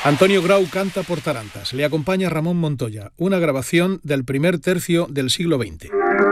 Antonio Grau canta por tarantas. Le acompaña Ramón Montoya, una grabación del primer tercio del siglo XX.